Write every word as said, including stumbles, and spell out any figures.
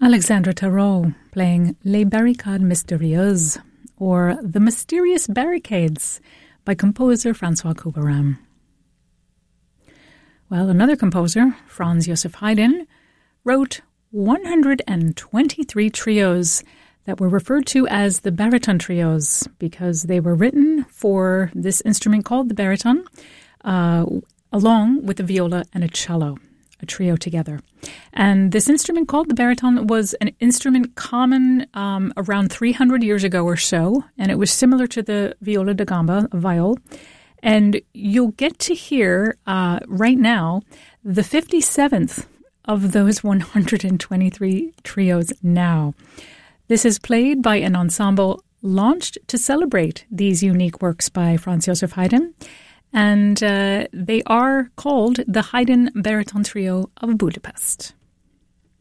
Alexandra Tarot playing Les Barricades Mystérieuses, or The Mysterious Barricades, by composer Francois Couperin. Well, another composer, Franz Joseph Haydn, wrote one hundred twenty-three trios that were referred to as the baritone trios because they were written for this instrument called the baritone, uh, along with a viola and a cello, a trio together. And this instrument called the baritone was an instrument common um, around three hundred years ago or so, and it was similar to the viola da gamba, a viol. And you'll get to hear uh, right now the fifty-seventh of those one hundred twenty-three trios now. This is played by an ensemble launched to celebrate these unique works by Franz Joseph Haydn, and uh, they are called the Haydn Baritone Trio of Budapest.